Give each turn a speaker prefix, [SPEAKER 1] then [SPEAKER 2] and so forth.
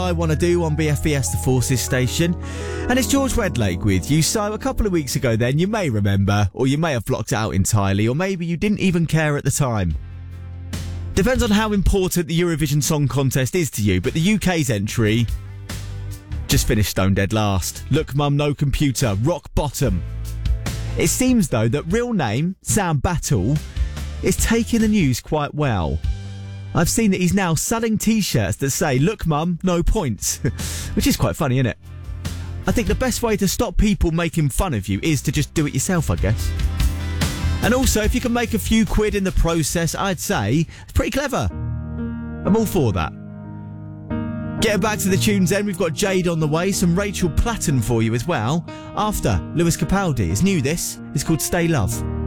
[SPEAKER 1] I Wanna Do on BFBS The Forces station. And it's George Wedlake with you. So a couple of weeks ago then, you may remember, or you may have blocked it out entirely, or maybe you didn't even care at the time. Depends on how important the Eurovision Song Contest is to you, but the UK's entry just finished stone dead last. Look Mum, No Computer, rock bottom. It seems though that real name, Sam Battle, is taking the news quite well. I've seen that he's now selling t-shirts that say, look Mum, no points, which is quite funny, isn't it? I think the best way to stop people making fun of you is to just do it yourself, I guess. And also, if you can make a few quid in the process, I'd say it's pretty clever. I'm all for that. Getting back to the tunes then, we've got Jade on the way, some Rachel Platten for you as well. After Lewis Capaldi, it's new this, it's called Stay Love.